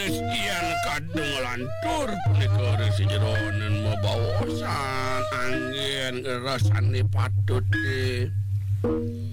Ian kadang lantur punika resi jeronen mabawasan angin gerasan patut